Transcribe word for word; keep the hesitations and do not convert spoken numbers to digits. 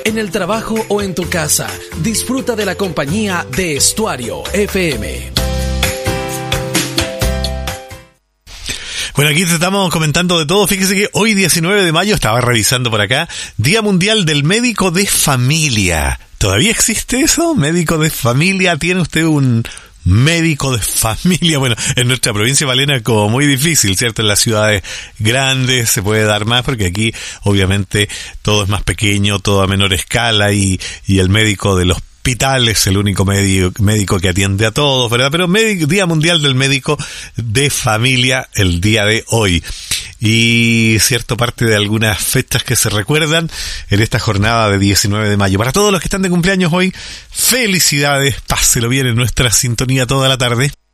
en el trabajo o en tu casa, disfruta de la compañía de Estuario F M. Bueno, aquí te estamos comentando de todo. Fíjese que hoy diecinueve de mayo, estaba revisando por acá, Día Mundial del Médico de Familia. ¿Todavía existe eso? ¿Médico de familia? ¿Tiene usted un médico de familia? Bueno, en nuestra provincia valena es como muy difícil, ¿cierto? En las ciudades grandes se puede dar más porque aquí obviamente todo es más pequeño, todo a menor escala y, y el médico de los hospital es el único médico, médico que atiende a todos, ¿verdad? Pero médico, Día Mundial del Médico de Familia el día de hoy. Y cierto parte de algunas fechas que se recuerdan en esta jornada de diecinueve de mayo. Para todos los que están de cumpleaños hoy, felicidades, páselo bien en nuestra sintonía toda la tarde.